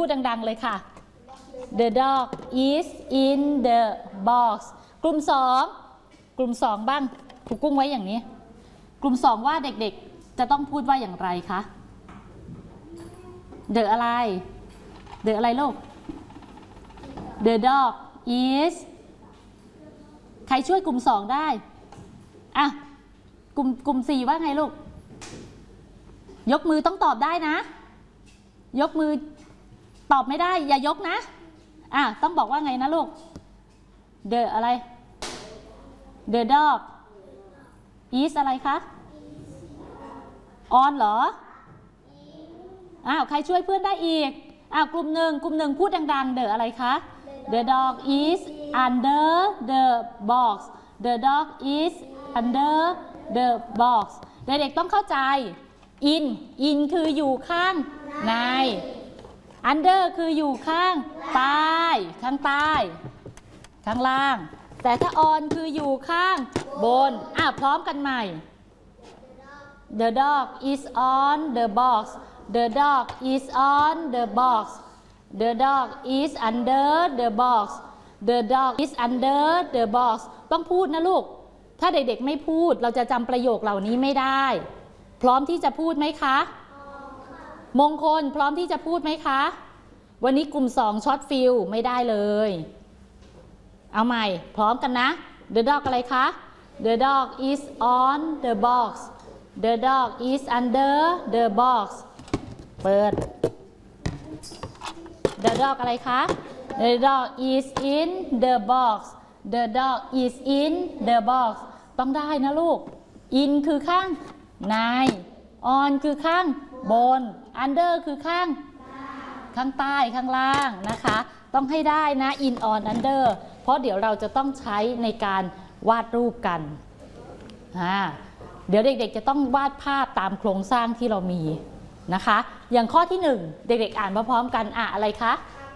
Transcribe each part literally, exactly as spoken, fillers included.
ดดังๆเลยค่ะ The dog is in the box กลุ่มสองกลุ่มสองบ้างครูกุ้งไว้อย่างนี้กลุ่มสองว่าเด็กๆจะต้องพูดว่าอย่างไรคะ The อะไร The อะไรลูก The dog is ใครช่วยกลุ่มสองได้อ่ะกลุ่มกลุ่มสี่ว่าไงลูกยกมือต้องตอบได้นะยกมือตอบไม่ได้อย่ายกนะอ่ะต้องบอกว่าไงนะลูก The อะไร The dog is อะไรคะ on เหรออ้าวใครช่วยเพื่อนได้อีกอ้าวกลุ่มหนึ่งกลุ่มหนึ่งพูดดังๆ The อะไรคะ The dog is under the box The dog is under the box เด็กๆต้องเข้าใจ in in คืออยู่ข้างใน under คืออยู่ข้างใต้ข้างใต้ข้างล่างแต่ถ้า on คืออยู่ข้างบนอ่ะพร้อมกันใหม่ The dog is on the box The dog is on the box The dog is under the box The dog is under the box ต้องพูดนะลูกถ้าเด็กๆไม่พูดเราจะจำประโยคเหล่านี้ไม่ได้พร้อมที่จะพูดไหมคะมงคลพร้อมที่จะพูดไหมคะวันนี้กลุ่มสองช็อตฟิลไม่ได้เลยเอาใหม่พร้อมกันนะ The dog อะไรคะ The dog is on the box The dog is under the box เปิด The dog อะไรคะ The dog is in the box The dog is in the box ต้องได้นะลูก in คือข้างใน on คือข้างบน under คือข้างข้างใต้ข้างล่างนะคะต้องให้ได้นะ in on under เพราะเดี๋ยวเราจะต้องใช้ในการวาดรูปกันอ่าเดี๋ยวเด็กๆจะต้องวาดภาพตามโครงสร้างที่เรามีนะคะอย่างข้อที่หนึ่งเด็กๆอ่านพร้อมๆกันอ่ะอะไรคะ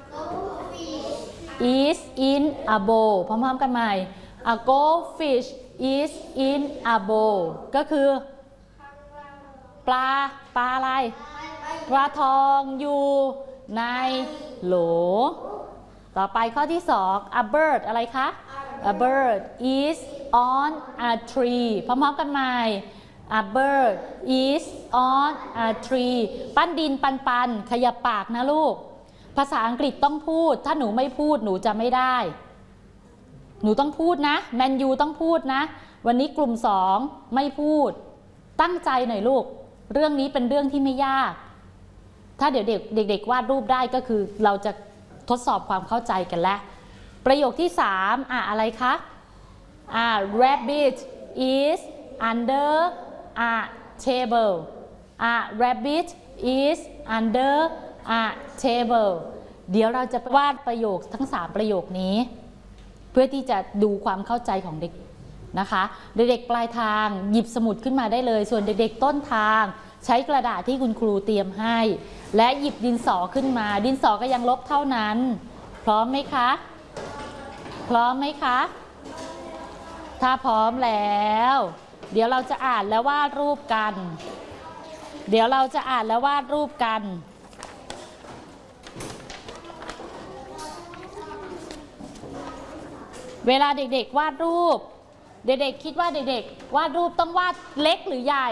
is in a bowl พร้อมๆกันใหม่ a goldfish is in a bowl ก็คือปลาปลาอะไรปลาทองอยู่ในโหลต่อไปข้อที่สอง a bird อะไรคะ a bird is on a tree พร้อมๆกันใหม่ a bird is on a tree ปั้นดินปันปันขยับปากนะลูกภาษาอังกฤษต้องพูดถ้าหนูไม่พูดหนูจะไม่ได้หนูต้องพูดนะแมนยูต้องพูดนะวันนี้กลุ่มสองไม่พูดตั้งใจหน่อยลูกเรื่องนี้เป็นเรื่องที่ไม่ยากถ้าเดี๋ยวเด็กเด็กๆวาดรูปได้ก็คือเราจะทดสอบความเข้าใจกันแล้วประโยคที่สามอ่ะอะไรคะอ่ะ rabbit is under a table อ่ะ rabbit is under a table เดี๋ยวเราจะวาดประโยคทั้งสามประโยคนี้เพื่อที่จะดูความเข้าใจของเด็กนะคะเด็กๆปลายทางหยิบสมุดขึ้นมาได้เลยส่วนเด็กๆต้นทางใช้กระดาษที่คุณครูเตรียมให้และหยิบดินสอขึ้นมาดินสอก็ยังลบเท่านั้นพร้อมไหมคะพร้อมไหมคะถ้าพร้อมแล้วเดี๋ยวเราจะอ่านและวาดรูปกันเดี๋ยวเราจะอ่านและวาดรูปกันเวลาเด็กๆวาดรูปเด็กๆคิดว่าเด็กๆวาดรูปต้องวาดเล็กหรือใหญ่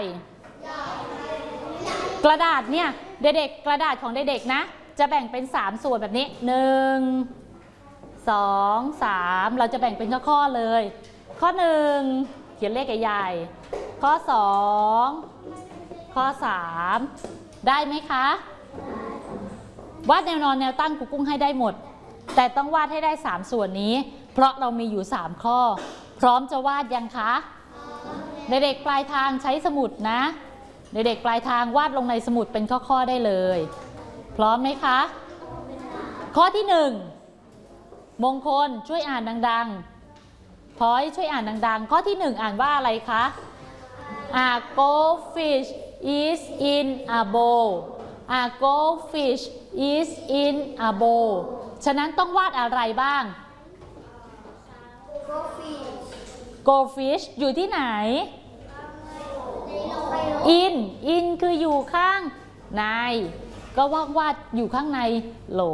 กระดาษเนี่ยเด็กๆกระดาษของเด็กๆนะจะแบ่งเป็นสามส่วนแบบนี้หนึ่งสองสามเราจะแบ่งเป็นข้อๆเลยข้อหนึ่งเขียนเลขใหญ่ๆข้อสองข้อสามได้ไหมคะวาดแนวนอนแนวตั้งครูกุ้งให้ได้หมดแต่ต้องวาดให้ได้สามส่วนนี้เพราะเรามีอยู่สามข้อพร้อมจะวาดยังคะเด็กๆปลายทางใช้สมุดนะเด็กๆปลายทางวาดลงในสมุดเป็นข้อๆได้เลยพร้อมไหมคะข้อที่หนึ่งมงคลช่วยอ่านดังๆพลอยช่วยอ่านดังๆข้อที่หนึ่งอ่านว่าอะไรคะ A goldfish is in a bowl A goldfish is in a bowl ฉะนั้นต้องวาดอะไรบ้าง goldfish อยู่ที่ไหน in in คืออยู่ข้างในก็วาดวาดอยู่ข้างในโหล